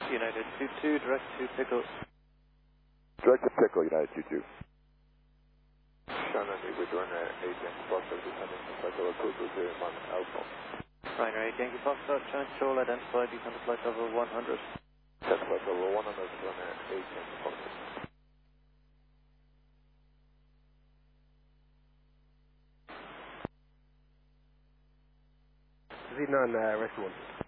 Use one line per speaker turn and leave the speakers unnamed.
United 22, direct to Pickle.
Direct to Pickle, United 22.
Shannon, with runner 8 Yankee Foxtrot, descending from flight level 220 Alpha.
Ryanair 8 Yankee Foxtrot, trying to control, identified, descend to flight level 100.
That's flight level 100, runner 8 Yankee Foxtrot.
Z9, rest 1.